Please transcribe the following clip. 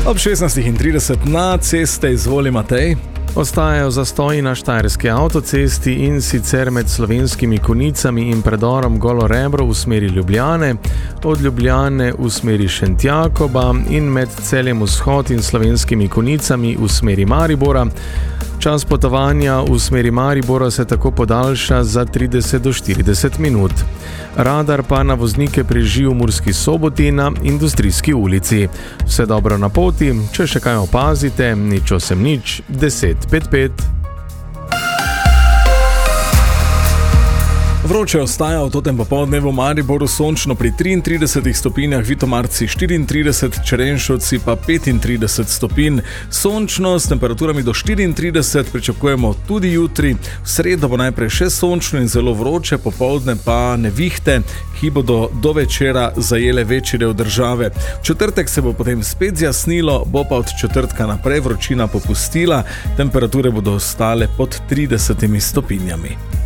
Ob 16:30 na ceste izvoli Matej. Ostajajo zastoji na štajerski avtocesti in sicer med Slovenskimi Konjicami in predorom Golo Rebro v smeri Ljubljane, od Ljubljane v smeri Šentjakoba in med Celjem Vzhod in Slovenskimi Konjicami v smeri Maribora. Čas potovanja v smeri Maribora se tako podaljša za 30 do 40 minut. Radar pa na voznike preži v Murski Soboti na Industrijski ulici. Vse dobro na poti, če še kaj opazite, nič 8 10 55. Vroče ostaja v totem popoldnevu v Mariboru, sončno pri 33 stopinjah, Vitomarci 34, Črenšovci pa 35 stopinj. Sončno s temperaturami do 34 pričakujemo tudi jutri. V sredo bo najprej še sončno in zelo vroče, popoldne pa nevihte, ki bodo do večera zajele večji del države. V četrtek se bo potem spet zjasnilo, bo pa od četrtka naprej vročina popustila, temperature bodo ostale pod 30 stopinjami.